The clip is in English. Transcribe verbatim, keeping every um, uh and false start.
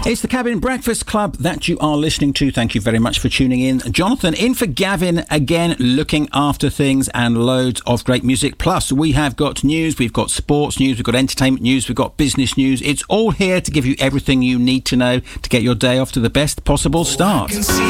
It's the Cabin Breakfast Club that you are listening to. Thank you very much for tuning in. Jonathan in for Gavin again, looking after things, and loads of great music. Plus, we have got news, we've got sports news, we've got entertainment news, we've got business news. It's all here to give you everything you need to know to get your day off to the best possible start.